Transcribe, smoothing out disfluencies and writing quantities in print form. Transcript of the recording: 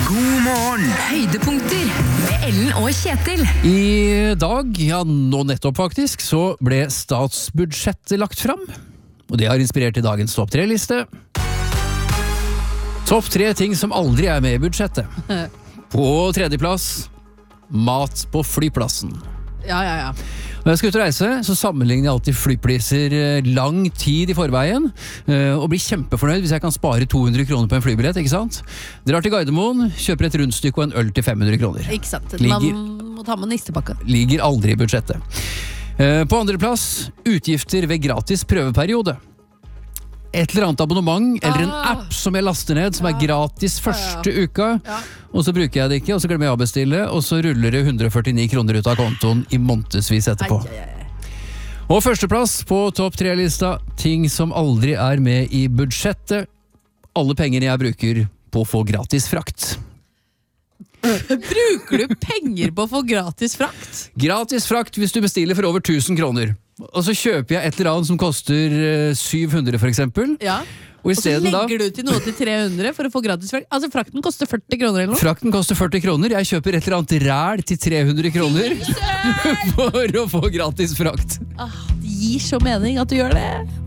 God morgen. Høydepunkter med Ellen og Kjetil. I dag, ja nå nettopp faktisk, så ble statsbudsjettet lagt fram. Og det har inspirert til dagens topp 3-liste. Topp 3 ting som aldri er med i budsjettet. På tredjeplass, mat på flyplassen. Ja. Når jeg skal ut og reise, så sammenligner jeg alltid flypriser lang tid i forveien, og blir kjempefornøyd hvis jeg kan spare 200 kroner på en flybillett, ikke sant? Drar til Gardermoen, kjøper et rundstykke og en øl til 500 kroner. Ikke sant, man må ta med nistepakka. Ligger aldri i budsjettet. På andre plass, utgifter ved gratis prøveperiode. Et eller annet abonnement, eller en app som jeg laster ned, som er gratis første uka, og så bruker jeg det ikke, og så glemmer jeg å bestille, og så ruller det 149 kroner ut av kontoen i månedsvis etterpå. Og førsteplass på topp 3-lista, ting som aldri er med i budsjettet. Alle pengene jeg bruker på å få gratis frakt. Bruker du penger på å få gratis frakt? Gratis frakt hvis du bestiller for over 1000 kroner. Og så kjøper jeg et eller annet som koster 700 for eksempel. Ja. Og så legger du til noe til 300 for å få gratis frakt. Altså frakten koster 40 kroner eller noe? Frakten koster 40 kroner. Jeg kjøper et eller annet ræl til 300 kroner for å få gratis frakt. Det gir så mening at du gjør det.